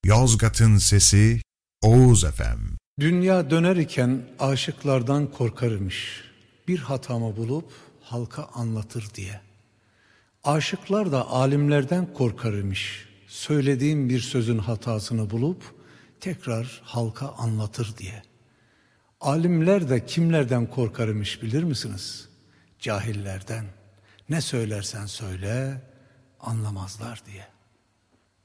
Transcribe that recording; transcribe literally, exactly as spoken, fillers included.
Yozgat'ın sesi Oğuz F M. Dünya döner iken aşıklardan korkarmış, bir hatamı bulup halka anlatır diye. Aşıklar da alimlerden korkarmış, söylediğim bir sözün hatasını bulup tekrar halka anlatır diye. Alimler de kimlerden korkarmış bilir misiniz? Cahillerden. Ne söylersen söyle anlamazlar diye.